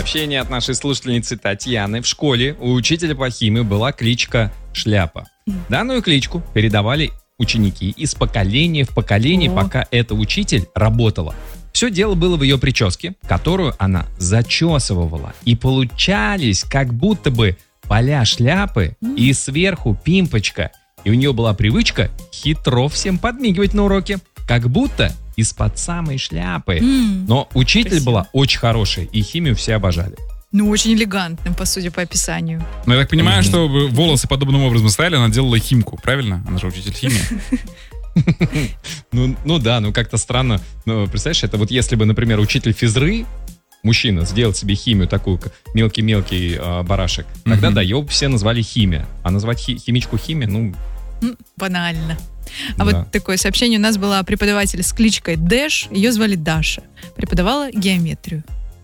сообщение от нашей слушательницы Татьяны. В школе у учителя по химии была кличка Шляпа. Данную кличку передавали ученики из поколения в поколение, пока эта учитель работала. Все дело было в ее прическе, которую она зачесывала. И получались как будто бы поля шляпы и сверху пимпочка. И у нее была привычка хитро всем подмигивать на уроке. Как будто из-под самой шляпы. Но учитель Красиво. была очень хорошая, и химию все обожали. Ну, очень элегантным, по судя по описанию. Ну, я так понимаю, что волосы подобным образом стояли, она делала химку, правильно? Она же учитель химии. Ну да, как-то странно. Ну, представляешь, это вот если бы, например, учитель физры, мужчина, сделал себе химию, такую мелкий-мелкий барашек, тогда да, его бы все назвали химия. А назвать химичку химия, Банально. Да. А вот такое сообщение у нас была преподаватель с кличкой Дэш, ее звали Даша. Преподавала геометрию.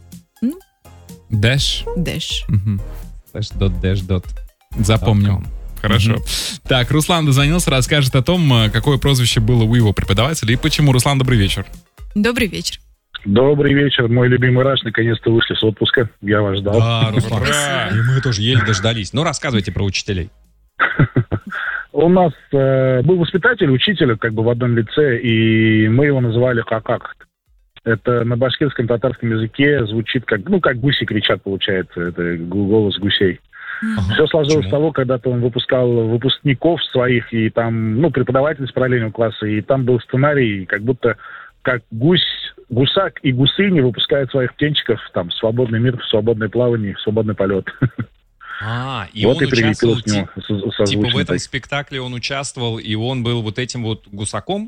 Дэш. Дэш. Дэш. Запомнил. Хорошо. Так, Руслан дозвонился, расскажет о том, какое прозвище было у его преподавателя и почему. Руслан, добрый вечер. Добрый вечер. Добрый вечер, мой любимый Раш, наконец-то вышли с отпуска. Я вас ждал. Да, Руслан, и мы тоже еле дождались. Ну, рассказывайте про учителей. У нас был воспитатель, учитель, как бы в одном лице, и мы его называли Какак. Это на башкирском татарском языке звучит как гуси кричат, получается. Это голос гусей. Все сложилось с того, когда-то он выпускал выпускников своих, и там, преподаватель с параллельного класса, и там был сценарий, как будто как гусак и гусыни выпускают своих птенчиков там в свободный мир, в свободное плавание, в свободный полет. И вот он и прилепил участвовал, к нему созвучно. типа в этом так. спектакле он участвовал, и он был вот этим вот гусаком?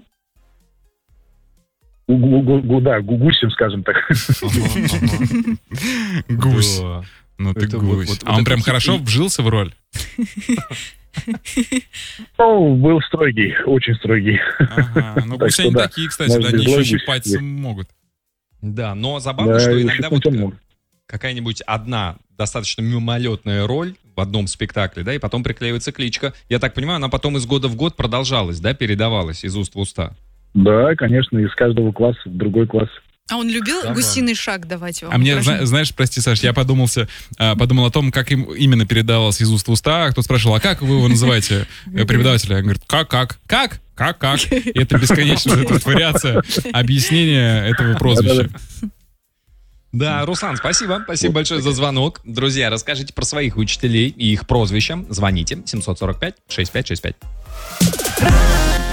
Гусем, скажем так. Гусь. Да. Ну ты Это гусь. вот А он это прям хит- хорошо вжился в роль? Был строгий, очень строгий. Ага. Ну Так гуси что они да, такие, кстати, может да, они быть, еще злой щипать гусь. могут. Да, но забавно, Да, что и иногда вот щипнуть он может. какая-нибудь одна достаточно мимолетная роль в одном спектакле, да, и потом приклеивается кличка. Я так понимаю, она потом из года в год продолжалась, да, передавалась из уст в уста. Да, конечно, из каждого класса в другой класс. А он любил Забавно. гусиный шаг давать вам? А мне, упражнения? знаешь, прости, Саш, я подумал о том, как им именно передавалось из уст в уста. Кто спрашивал, а как вы его называете, преподавателя? Он говорит, как? И это бесконечная эта вот вариация объяснения этого прозвища. Да, Руслан, спасибо. Спасибо большое за звонок. Друзья, расскажите про своих учителей и их прозвища. Звоните 745-6565.